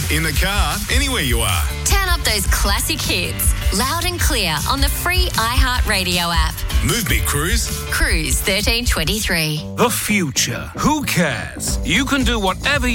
in the car, anywhere you are. Turn up those classic hits, loud and clear on the free iHeartRadio app. Move me, Cruise. Cruise 1323. The future. Who cares? You can do whatever